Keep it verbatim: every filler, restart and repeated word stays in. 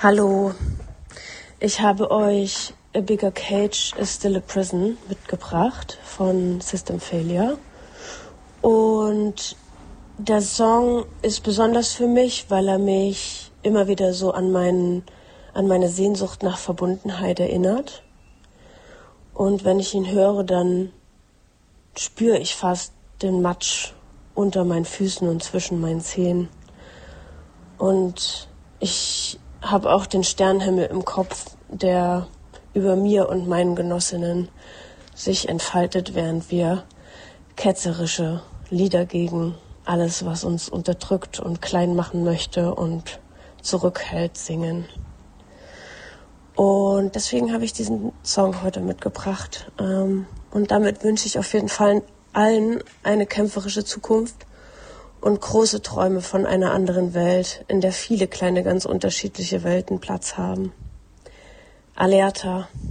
Hallo, ich habe euch A Bigger Cage is Still a Prison mitgebracht von System Failure. Und der Song ist besonders für mich, weil er mich immer wieder so an, meinen, an meine Sehnsucht nach Verbundenheit erinnert. Und wenn ich ihn höre, dann spüre ich fast den Matsch unter meinen Füßen und zwischen meinen Zehen. Und ich habe auch den Sternenhimmel im Kopf, der über mir und meinen Genossinnen sich entfaltet, während wir ketzerische Lieder gegen alles, was uns unterdrückt und klein machen möchte und zurückhält, singen. Und deswegen habe ich diesen Song heute mitgebracht. Und damit wünsche ich auf jeden Fall allen eine kämpferische Zukunft und große Träume von einer anderen Welt, in der viele kleine, ganz unterschiedliche Welten Platz haben. Alerta.